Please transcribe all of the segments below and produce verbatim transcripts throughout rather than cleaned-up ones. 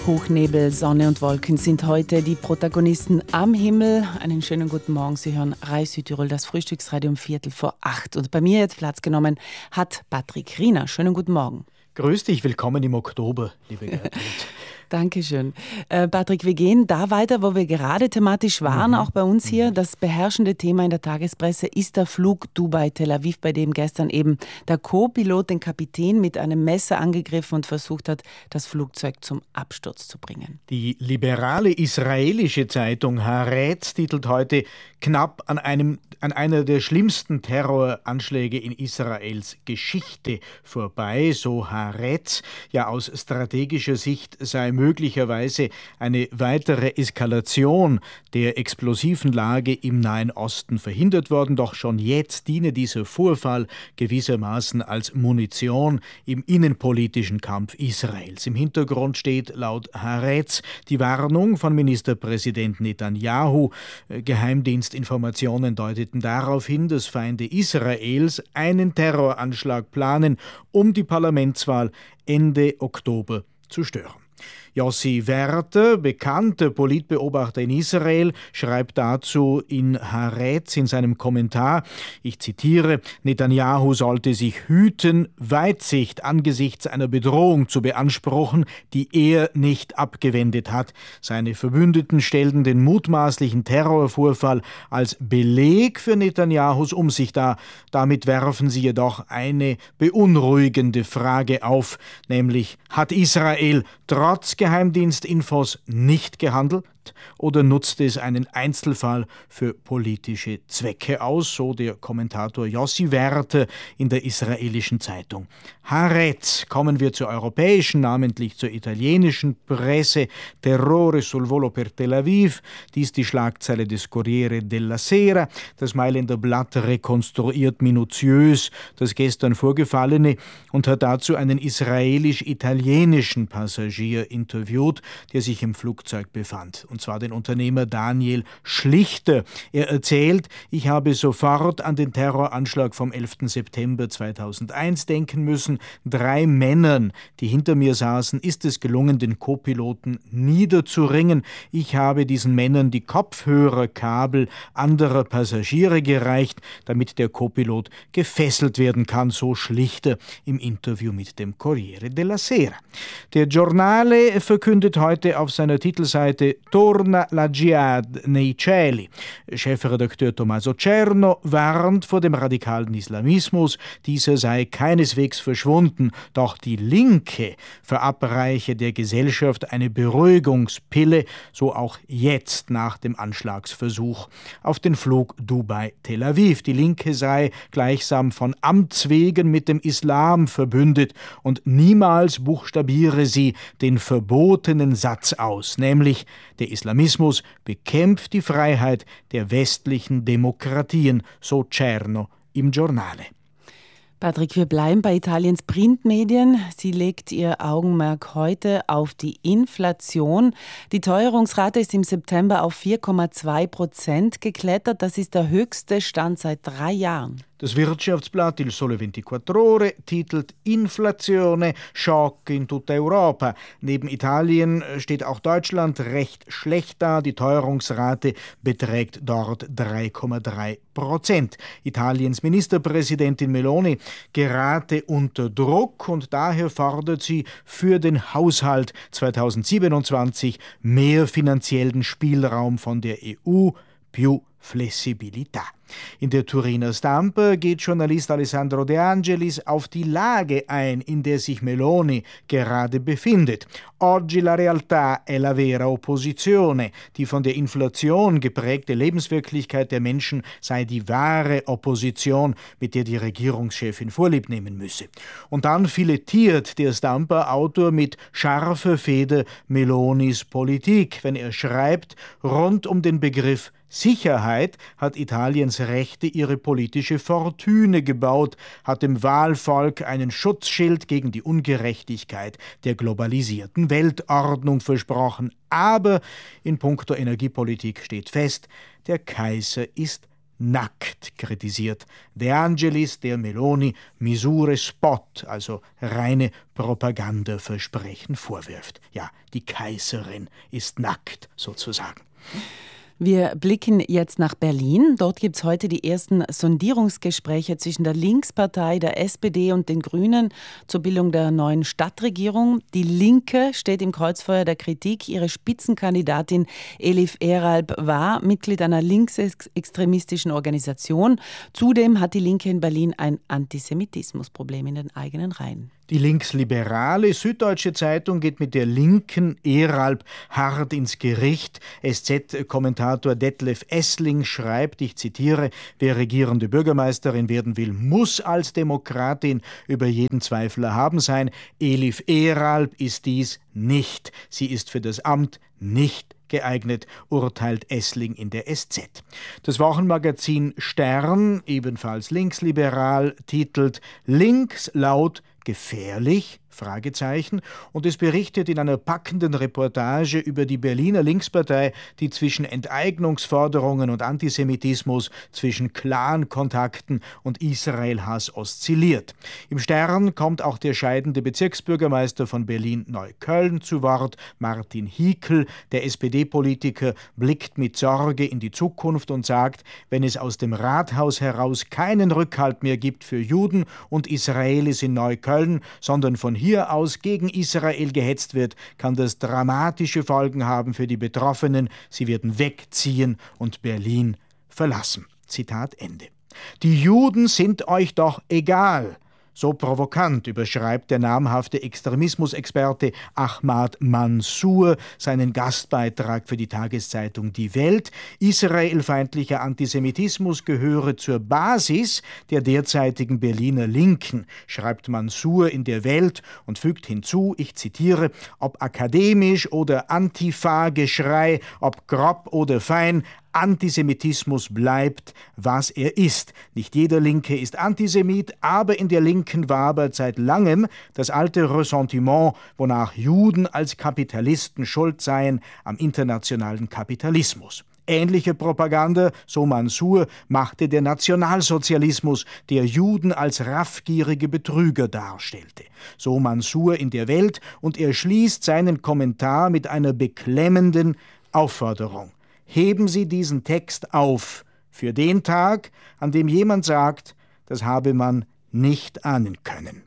Hochnebel, Sonne und Wolken sind heute die Protagonisten am Himmel. Einen schönen guten Morgen. Sie hören Rai Südtirol, das Frühstücksradio um Viertel vor acht. Und bei mir jetzt Platz genommen hat Patrick Riener. Schönen guten Morgen. Grüß dich, willkommen im Oktober, liebe Gertrud. Dankeschön. Äh, Patrick, wir gehen da weiter, wo wir gerade thematisch waren, mhm. auch bei uns hier. Das beherrschende Thema in der Tagespresse ist der Flug Dubai-Tel Aviv, bei dem gestern eben der Co-Pilot den Kapitän mit einem Messer angegriffen und versucht hat, das Flugzeug zum Absturz zu bringen. Die liberale israelische Zeitung Haaretz titelt heute knapp an einem an einer der schlimmsten Terroranschläge in Israels Geschichte vorbei, so Haaretz. Ja, aus strategischer Sicht sei möglicherweise eine weitere Eskalation der explosiven Lage im Nahen Osten verhindert worden. Doch schon jetzt diene dieser Vorfall gewissermaßen als Munition im innenpolitischen Kampf Israels. Im Hintergrund steht laut Haaretz die Warnung von Ministerpräsident Netanyahu. Geheimdienstinformationen deuteten darauf hin, dass Feinde Israels einen Terroranschlag planen, um die Parlamentswahl Ende Oktober zu stören. Yossi Werther, bekannter Politbeobachter in Israel, schreibt dazu in Haaretz in seinem Kommentar, ich zitiere, Netanyahu sollte sich hüten, Weitsicht angesichts einer Bedrohung zu beanspruchen, die er nicht abgewendet hat. Seine Verbündeten stellten den mutmaßlichen Terrorvorfall als Beleg für Netanyahus Umsicht dar. Damit werfen sie jedoch eine beunruhigende Frage auf, nämlich hat Israel trotz Geheimdienstinfos nicht gehandelt oder nutzte es einen Einzelfall für politische Zwecke aus, so der Kommentator Yossi Werther in der israelischen Zeitung Haaretz. Kommen wir zur europäischen, namentlich zur italienischen Presse. Terrore sul volo per Tel Aviv, dies die Schlagzeile des Corriere della Sera. Das Mailänder Blatt rekonstruiert minutiös das gestern Vorgefallene und hat dazu einen israelisch-italienischen Passagier interviewt, der sich im Flugzeug befand. Und zwar den Unternehmer Daniel Schlichter. Er erzählt, ich habe sofort an den Terroranschlag vom elften September zweitausendeins denken müssen. Drei Männern, die hinter mir saßen, ist es gelungen, den Co-Piloten niederzuringen. Ich habe diesen Männern die Kopfhörerkabel anderer Passagiere gereicht, damit der Co-Pilot gefesselt werden kann, so Schlichter im Interview mit dem Corriere della Sera. Der Giornale verkündet heute auf seiner Titelseite Torna la Dschihad nei cieli. Chefredakteur Tommaso Cerno warnt vor dem radikalen Islamismus. Dieser sei keineswegs verschwunden, doch die Linke verabreiche der Gesellschaft eine Beruhigungspille, so auch jetzt nach dem Anschlagsversuch auf den Flug Dubai-Tel Aviv. Die Linke sei gleichsam von Amts wegen mit dem Islam verbündet und niemals buchstabiere sie den verbotenen Satz aus, nämlich der Islamismus bekämpft die Freiheit der westlichen Demokratien, so Cerno im Giornale. Patrick, wir bleiben bei Italiens Printmedien. Sie legt ihr Augenmerk heute auf die Inflation. Die Teuerungsrate ist im September auf vier Komma zwei Prozent geklettert. Das ist der höchste Stand seit drei Jahren. Das Wirtschaftsblatt Il Sole ventiquattro Ore titelt Inflazione, Schock in tutta Europa. Neben Italien steht auch Deutschland recht schlecht da. Die Teuerungsrate beträgt dort drei Komma drei Prozent. Italiens Ministerpräsidentin Meloni gerate unter Druck und daher fordert sie für den Haushalt zweitausendsiebenundzwanzig mehr finanziellen Spielraum von der E U, più Flessibilità. In der Turiner Stampa geht Journalist Alessandro De Angelis auf die Lage ein, in der sich Meloni gerade befindet. Oggi la realtà è la vera opposizione. Die von der Inflation geprägte Lebenswirklichkeit der Menschen sei die wahre Opposition, mit der die Regierungschefin Vorlieb nehmen müsse. Und dann filetiert der Stampa-Autor mit scharfer Feder Melonis Politik, wenn er schreibt, rund um den Begriff Sicherheit hat Italiens Rechte ihre politische Fortune gebaut, hat dem Wahlvolk einen Schutzschild gegen die Ungerechtigkeit der globalisierten Weltordnung versprochen. Aber in puncto Energiepolitik steht fest, der Kaiser ist nackt kritisiert. De Angelis, der Meloni, misure spot, also reine Propagandaversprechen vorwirft. Ja, die Kaiserin ist nackt sozusagen. Wir blicken jetzt nach Berlin. Dort gibt es heute die ersten Sondierungsgespräche zwischen der Linkspartei, der S P D und den Grünen zur Bildung der neuen Stadtregierung. Die Linke steht im Kreuzfeuer der Kritik. Ihre Spitzenkandidatin Elif Eralp war Mitglied einer linksextremistischen Organisation. Zudem hat die Linke in Berlin ein Antisemitismusproblem in den eigenen Reihen. Die linksliberale Süddeutsche Zeitung geht mit der linken Eralp hart ins Gericht. S Z-Kommentator Detlef Essling schreibt, ich zitiere, wer regierende Bürgermeisterin werden will, muss als Demokratin über jeden Zweifel erhaben sein. Elif Eralp ist dies nicht. Sie ist für das Amt nicht geeignet, urteilt Essling in der S Z. Das Wochenmagazin Stern, ebenfalls linksliberal, titelt Links laut gefährlich? Fragezeichen. Und es berichtet in einer packenden Reportage über die Berliner Linkspartei, die zwischen Enteignungsforderungen und Antisemitismus, zwischen Clan-Kontakten und Israel-Hass oszilliert. Im Stern kommt auch der scheidende Bezirksbürgermeister von Berlin-Neukölln zu Wort, Martin Hiekel. Der S P D-Politiker blickt mit Sorge in die Zukunft und sagt, wenn es aus dem Rathaus heraus keinen Rückhalt mehr gibt für Juden und Israelis in Neukölln, sondern von hier hier aus gegen Israel gehetzt wird, kann das dramatische Folgen haben für die Betroffenen. Sie werden wegziehen und Berlin verlassen. Zitat Ende. Die Juden sind euch doch egal. So provokant überschreibt der namhafte Extremismusexperte Ahmad Mansour seinen Gastbeitrag für die Tageszeitung Die Welt. Israelfeindlicher Antisemitismus gehöre zur Basis der derzeitigen Berliner Linken, schreibt Mansour in der Welt und fügt hinzu, ich zitiere, ob akademisch oder Antifa-Geschrei, ob grob oder fein, Antisemitismus bleibt, was er ist. Nicht jeder Linke ist Antisemit, aber in der Linken wabert seit langem das alte Ressentiment, wonach Juden als Kapitalisten schuld seien am internationalen Kapitalismus. Ähnliche Propaganda, so Mansour, machte der Nationalsozialismus, der Juden als raffgierige Betrüger darstellte. So Mansour in der Welt, und er schließt seinen Kommentar mit einer beklemmenden Aufforderung. Heben Sie diesen Text auf für den Tag, an dem jemand sagt, das habe man nicht ahnen können.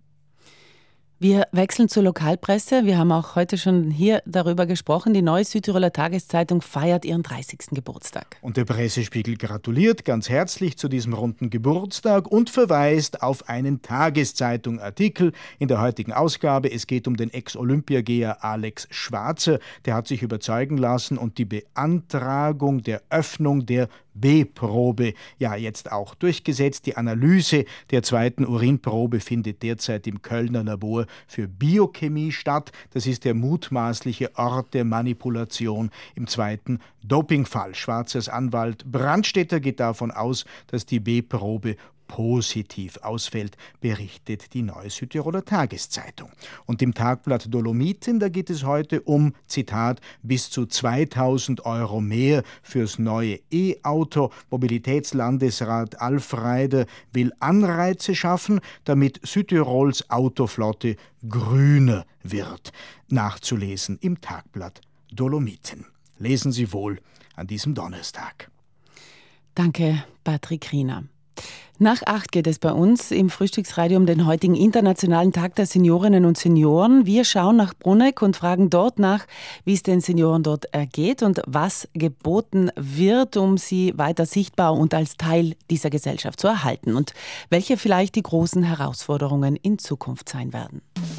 Wir wechseln zur Lokalpresse. Wir haben auch heute schon hier darüber gesprochen. Die Neue Südtiroler Tageszeitung feiert ihren dreißigsten Geburtstag. Und der Pressespiegel gratuliert ganz herzlich zu diesem runden Geburtstag und verweist auf einen Tageszeitung-Artikel in der heutigen Ausgabe. Es geht um den Ex-Olympiageher Alex Schwarzer. Der hat sich überzeugen lassen und die Beantragung der Öffnung der B-Probe ja jetzt auch durchgesetzt. Die Analyse der zweiten Urinprobe findet derzeit im Kölner Labor für Biochemie statt. Das ist der mutmaßliche Ort der Manipulation im zweiten Dopingfall. Schwarzers Anwalt Brandstätter geht davon aus, dass die B-Probe positiv ausfällt, berichtet die Neue Südtiroler Tageszeitung. Und im Tagblatt Dolomiten, da geht es heute um, Zitat, bis zu zweitausend Euro mehr fürs neue E-Auto. Mobilitätslandesrat Alf Reider will Anreize schaffen, damit Südtirols Autoflotte grüner wird. Nachzulesen im Tagblatt Dolomiten. Lesen Sie wohl an diesem Donnerstag. Danke, Patrick Riener. Nach acht geht es bei uns im Frühstücksradio um den heutigen Internationalen Tag der Seniorinnen und Senioren. Wir schauen nach Bruneck und fragen dort nach, wie es den Senioren dort ergeht und was geboten wird, um sie weiter sichtbar und als Teil dieser Gesellschaft zu erhalten und welche vielleicht die großen Herausforderungen in Zukunft sein werden.